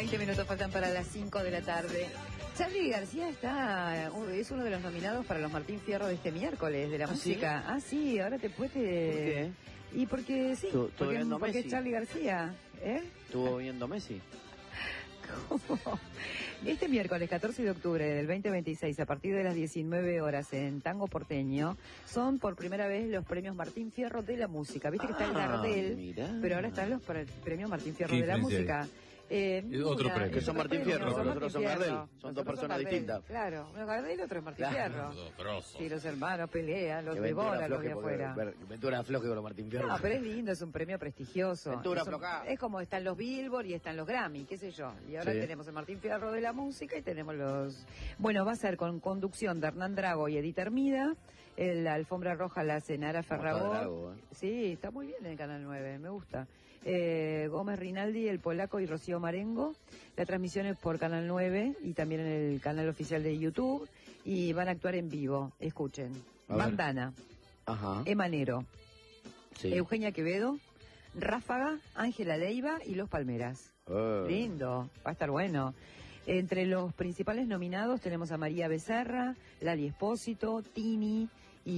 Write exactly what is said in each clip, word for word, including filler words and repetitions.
veinte minutos faltan para las cinco de la tarde. Charly García está, es uno de los nominados para los Martín Fierro de este miércoles de la ¿Ah, música. sí? Ah, sí, ahora te puedes... ¿Por qué? Y porque sí, ¿Estuvo porque, viendo porque es Messi? Charly García. ¿Eh? ¿Estuvo viendo Messi? ¿Cómo? Este miércoles catorce de octubre del veinte veintiséis, a partir de las diecinueve horas en Tango Porteño, son por primera vez los premios Martín Fierro de la música. Viste que está el Ah, Gardel, mirá. pero ahora están los pre- premios Martín Fierro ¿Qué de la diferencia música. Eh, Es otro una- premio. Que son otro Martín premio, Fierro, son los otros son Martín Gardel. Fierro. Son Nosotros dos personas Gardel. distintas. Claro, uno es Gardel y otro es Martín Claro. Fierro. Los grosos. Sí, los hermanos pelean, los Que Ventura devoran los de afloje, porque afuera. Ver- Ventura afloje con los Martín Fierro. No, pero es lindo, es un premio prestigioso. Ventura, es, un- aflojá. es como están los Billboard y están los Grammy, qué sé yo. Y ahora Sí. tenemos el Martín Fierro de la música y tenemos los... Bueno, va a ser con conducción de Hernán Drago y Edith Hermida. El- La alfombra roja la hace Nara está Ferragó. Drago, eh. Sí, está muy bien en el Canal nueve, me gusta. Eh, Gómez Rinaldi, El Polaco y Rocío Marengo. La transmisión es por Canal nueve y también en el canal oficial de YouTube. Y van a actuar en vivo, escuchen. A ver. Bandana, Ajá. Emanero, Sí. Eugenia Quevedo, Ráfaga, Ángela Leiva y Los Palmeras. Eh. Lindo, va a estar bueno. Entre los principales nominados tenemos a María Becerra, Lali Espósito, Tini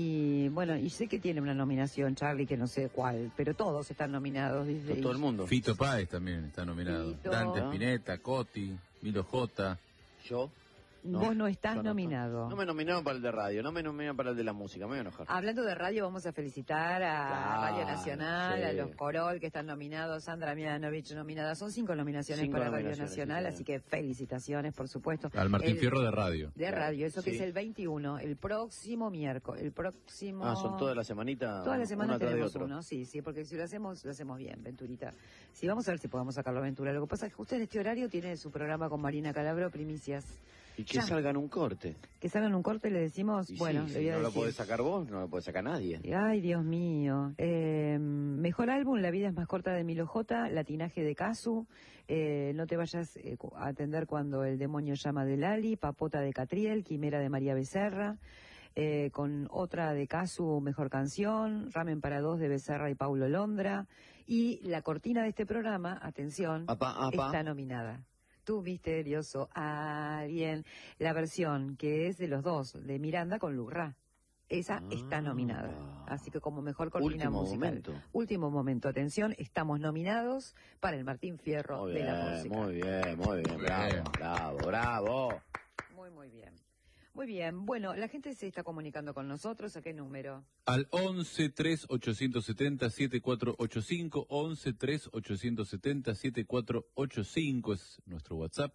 y bueno, y sé que tiene una nominación, Charly, que no sé cuál, pero todos están nominados. Desde Todo el mundo. Fito Páez también está nominado. Fito. Dante Spinetta, Coti, Milo J. Yo. Vos no estás yo no nominado. estoy. No me nominaron para el de radio, no me nominaron para el de la música, me voy a enojar. Hablando de radio, vamos a felicitar a Claro, Radio Nacional, sí. a los Corol que están nominados, Sandra Mianovich nominada. Son cinco nominaciones Cinco para Radio nominaciones, Nacional, sí, sí. así que felicitaciones, por supuesto. Al Martín El- Fierro de radio. De radio, eso que Sí. es el veintiuno, el próximo miércoles, el próximo... Ah, son toda la semanita. Toda la semana uno atrás de tenemos otro. uno, sí, sí, porque si lo hacemos, lo hacemos bien, Venturita. Sí, vamos a ver si podemos sacarlo, Ventura. Lo que pasa es que usted en este horario tiene su programa con Marina Calabro, Primicias. Y que Ya. salgan un corte. Que salgan un corte, le decimos, Y bueno, sí, le si voy a no lo decir. podés sacar vos, no lo puede sacar nadie. Ay, Dios mío. Eh, mejor álbum, La vida es más corta de Milo J, Latinaje de Casu, eh, No te vayas eh, cu- a atender cuando el demonio llama de Lali, Papota de Catriel, Quimera de María Becerra, eh, con otra de Casu, Mejor Canción, Ramen para dos de Becerra y Paulo Londra, y la cortina de este programa, atención, Apa, apa. está nominada. Tu misterioso alguien, la versión que es de los dos, de Miranda con Lurra. Esa Ah. está nominada. Así que como mejor cortina Último musical. momento. Último momento. Atención, estamos nominados para el Martín Fierro Muy de la bien, música. muy bien, muy bien, bravo, Bien. bravo, bravo. Muy, muy bien. Muy bien. Bueno, la gente se está comunicando con nosotros. ¿A qué número? Al once tres ochocientos setenta setenta y cuatro ochenta y cinco, once tres ochocientos setenta setenta y cuatro ochenta y cinco es nuestro WhatsApp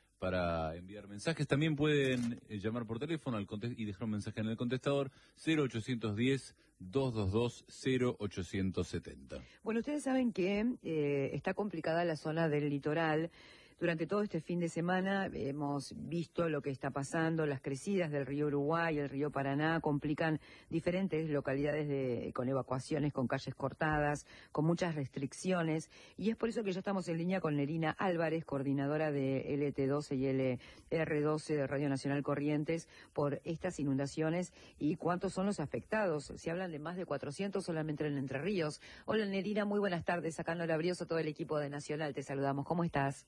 para enviar mensajes. También pueden eh, llamar por teléfono al conte- y dejar un mensaje en el contestador cero ochocientos diez, doscientos veintidós, cero ochocientos setenta. Bueno, ustedes saben que eh, está complicada la zona del litoral. Durante todo este fin de semana hemos visto lo que está pasando, las crecidas del río Uruguay, el río Paraná, complican diferentes localidades de, con evacuaciones, con calles cortadas, con muchas restricciones, y es por eso que ya estamos en línea con Nerina Álvarez, coordinadora de L T doce y L R doce de Radio Nacional Corrientes, por estas inundaciones y cuántos son los afectados. Se hablan de más de cuatrocientos solamente en Entre Ríos. Hola Nerina, muy buenas tardes, acá Nora Brioso, todo el equipo de Nacional, te saludamos, ¿cómo estás?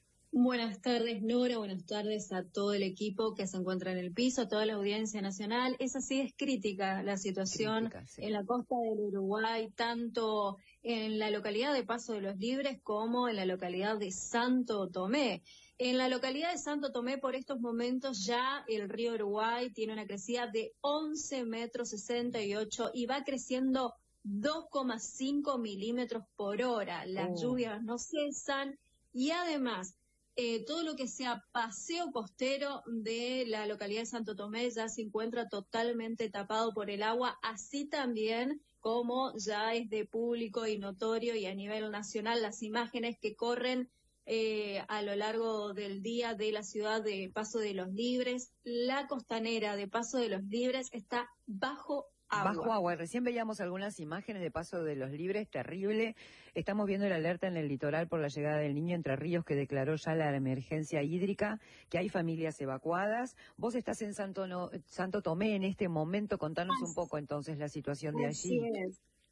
Buenas tardes, Nora. Buenas tardes a todo el equipo que se encuentra en el piso, a toda la audiencia nacional. Es así, es crítica la situación Crítica, sí. en la costa del Uruguay, tanto en la localidad de Paso de los Libres como en la localidad de Santo Tomé. En la localidad de Santo Tomé, por estos momentos, ya el río Uruguay tiene una crecida de once metros sesenta y ocho y va creciendo dos coma cinco milímetros por hora. Las Oh. lluvias no cesan y además Eh, todo lo que sea paseo costero de la localidad de Santo Tomé ya se encuentra totalmente tapado por el agua, así también como ya es de público y notorio y a nivel nacional las imágenes que corren eh, a lo largo del día de la ciudad de Paso de los Libres. La costanera de Paso de los Libres está bajo agua. Bajo agua. Recién veíamos algunas imágenes de Paso de los Libres, terrible. Estamos viendo el alerta en el litoral por la llegada del niño Entre Ríos, que declaró ya la emergencia hídrica, que hay familias evacuadas. Vos estás en Santo, no, Santo Tomé en este momento. Contanos un poco entonces la situación de allí. Así es.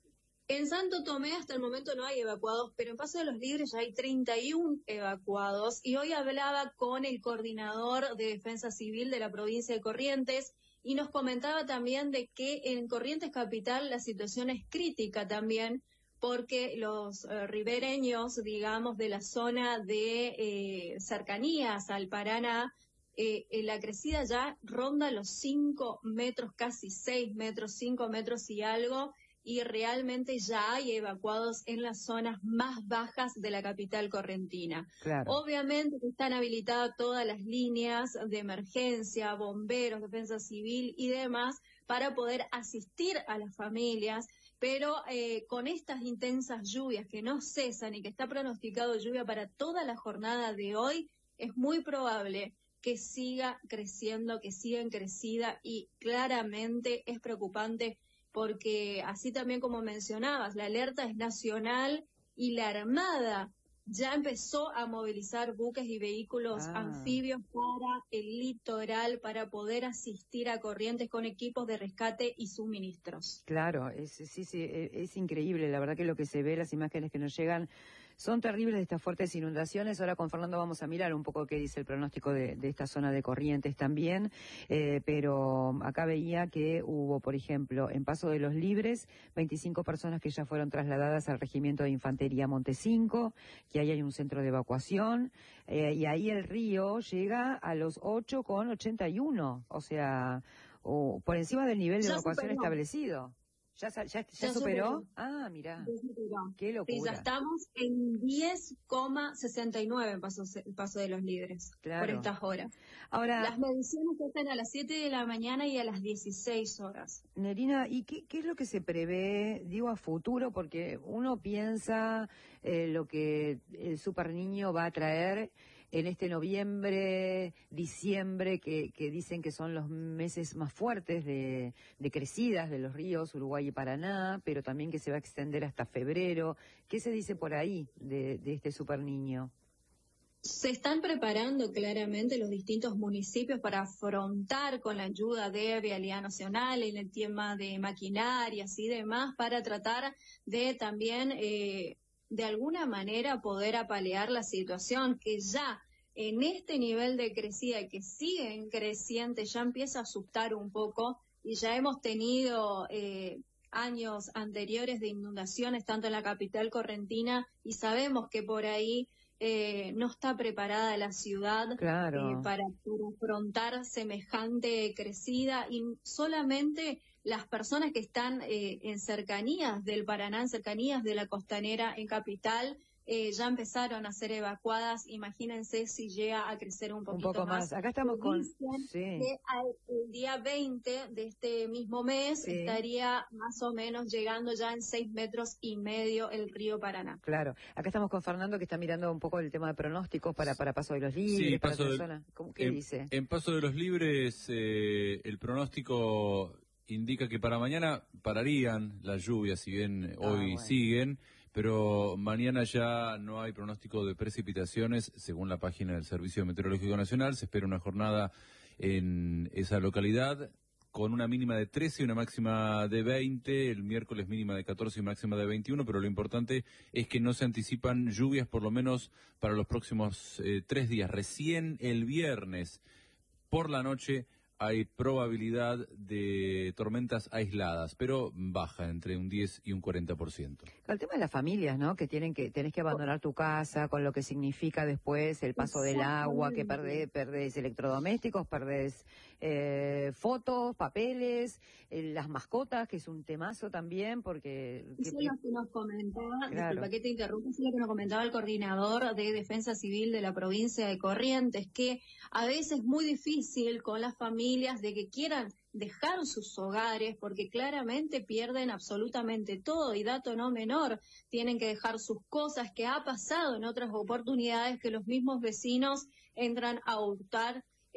En Santo Tomé hasta el momento no hay evacuados, pero en Paso de los Libres ya hay treinta y uno evacuados. Y hoy hablaba con el coordinador de Defensa Civil de la provincia de Corrientes y nos comentaba también de que en Corrientes Capital la situación es crítica también, porque los eh, ribereños, digamos, de la zona de eh, cercanías al Paraná, eh, en la crecida ya ronda los cinco metros, casi seis metros, cinco metros y algo, y realmente ya hay evacuados en las zonas más bajas de la capital correntina. Claro. Obviamente están habilitadas todas las líneas de emergencia, bomberos, defensa civil y demás, para poder asistir a las familias, pero eh, con estas intensas lluvias que no cesan y que está pronosticado lluvia para toda la jornada de hoy, es muy probable que siga creciendo, que siga en crecida, y claramente es preocupante porque, así también como mencionabas, la alerta es nacional y la Armada ya empezó a movilizar buques y vehículos ah. anfibios para el litoral, para poder asistir a Corrientes con equipos de rescate y suministros. Claro, es, sí, sí, es, es increíble, la verdad que lo que se ve, las imágenes que nos llegan son terribles de estas fuertes inundaciones. Ahora con Fernando vamos a mirar un poco qué dice el pronóstico de, de esta zona de Corrientes también, eh, pero acá veía que hubo, por ejemplo, en Paso de los Libres, veinticinco personas que ya fueron trasladadas al Regimiento de Infantería Montecinco, que ahí hay un centro de evacuación, eh, y ahí el río llega a los ocho con ochenta y uno, o sea, o por encima del nivel de Ya evacuación superó. establecido. ¿Ya, ya, ya, Ya superó? superó. Ah, mirá, Ya superó. qué locura. Sí, ya estamos en diez coma sesenta y nueve en paso, paso de los Libres, Claro. por estas horas. Ahora, Las mediciones están a las siete de la mañana y a las dieciséis horas. Nerina, ¿y qué, qué es lo que se prevé, digo, a futuro? Porque uno piensa eh, lo que el super niño va a traer en este noviembre, diciembre, que, que dicen que son los meses más fuertes de, de crecidas de los ríos Uruguay y Paraná, pero también que se va a extender hasta febrero. ¿Qué se dice por ahí de, de este super niño? Se están preparando claramente los distintos municipios para afrontar con la ayuda de Vialidad Nacional en el tema de maquinarias y demás, para tratar de también, eh, de alguna manera, poder apalear la situación que ya en este nivel de crecida y que sigue en creciente ya empieza a asustar un poco, y ya hemos tenido eh, años anteriores de inundaciones tanto en la capital correntina, y sabemos que por ahí Eh, no está preparada la ciudad Claro. eh, para, para afrontar semejante crecida, y solamente las personas que están eh, en cercanías del Paraná, en cercanías de la costanera en capital, eh, ya empezaron a ser evacuadas. Imagínense si llega a crecer un poquito Un poco más. más. Acá estamos con... Dicen Sí. que al- el día veinte de este mismo mes Sí. estaría más o menos llegando ya en seis metros y medio el río Paraná. Claro, acá estamos con Fernando que está mirando un poco el tema de pronósticos para, para Paso de los Libres, Sí, para Paso otra del- zona. ¿Cómo, ¿Qué en, dice? En Paso de los Libres, eh, el pronóstico indica que para mañana pararían las lluvias, si bien Ah, hoy bueno. siguen, pero mañana ya no hay pronóstico de precipitaciones, según la página del Servicio Meteorológico Nacional. Se espera una jornada en esa localidad con una mínima de trece y una máxima de veinte, el miércoles mínima de catorce y máxima de veintiuno, pero lo importante es que no se anticipan lluvias por lo menos para los próximos eh, tres días. Recién el viernes por la noche hay probabilidad de tormentas aisladas, pero baja, entre un diez y un cuarenta por ciento. El tema de las familias, ¿no? Que tienen que tenés que abandonar tu casa, con lo que significa después el paso del agua, que perdés, perdés electrodomésticos, perdés eh, fotos, papeles, eh, las mascotas, que es un temazo también, porque... Eso que- es lo que nos comentaba, Claro. disculpa que te interrumpa, eso es lo que nos comentaba el coordinador de Defensa Civil de la provincia de Corrientes, que a veces es muy difícil con las familias de que quieran dejar sus hogares, porque claramente pierden absolutamente todo, y dato no menor, tienen que dejar sus cosas, que ha pasado en otras oportunidades que los mismos vecinos entran a hurtar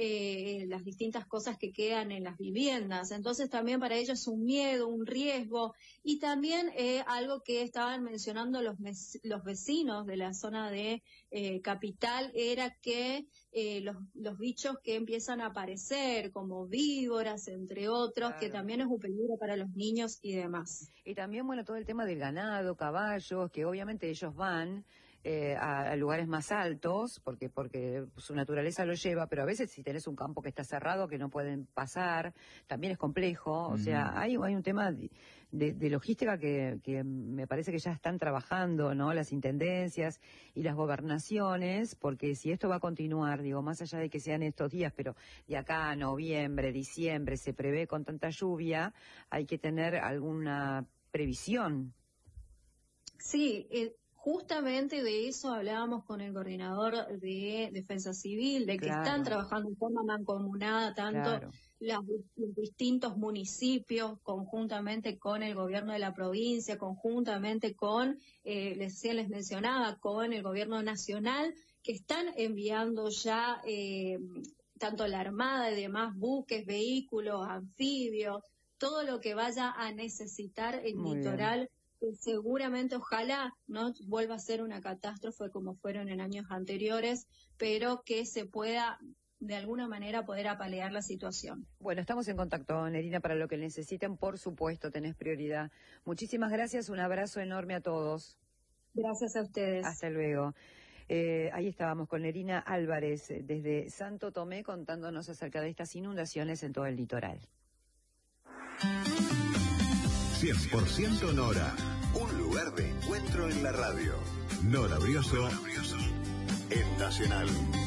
eh, las distintas cosas que quedan en las viviendas. Entonces también para ellos es un miedo, un riesgo, y también eh, algo que estaban mencionando los, los vecinos de la zona de eh, Capital era que eh, los, los bichos que empiezan a aparecer, como víboras, entre otros, claro, que también es un peligro para los niños y demás. Y también, bueno, todo el tema del ganado, caballos, que obviamente ellos van eh, a, a lugares más altos, porque porque su naturaleza lo lleva, pero a veces si tenés un campo que está cerrado, que no pueden pasar, también es complejo. O sea, hay, hay un tema de, de, de logística que, que me parece que ya están trabajando, ¿no? Las intendencias y las gobernaciones, porque si esto va a continuar, digo, más allá de que sean estos días, pero de acá a noviembre, diciembre, se prevé con tanta lluvia, hay que tener alguna previsión. Sí, eh, justamente de eso hablábamos con el coordinador de Defensa Civil, de que Claro. están trabajando en forma mancomunada tanto Claro. las, los distintos municipios, conjuntamente con el gobierno de la provincia, conjuntamente con, eh, les, les mencionaba, con el gobierno nacional, que están enviando ya eh, tanto la Armada y demás buques, vehículos, anfibios, todo lo que vaya a necesitar el Muy litoral. Seguramente, ojalá no vuelva a ser una catástrofe como fueron en años anteriores, pero que se pueda de alguna manera poder apalear la situación. Bueno, estamos en contacto, Nerina, para lo que necesiten, por supuesto, tenés prioridad. Muchísimas gracias, un abrazo enorme a todos. Gracias a ustedes. Hasta luego. Eh, ahí estábamos con Nerina Álvarez, eh, desde Santo Tomé, contándonos acerca de estas inundaciones en todo el litoral. cien por ciento Nora, un lugar de encuentro en la radio. Nora Brioso, en Nacional.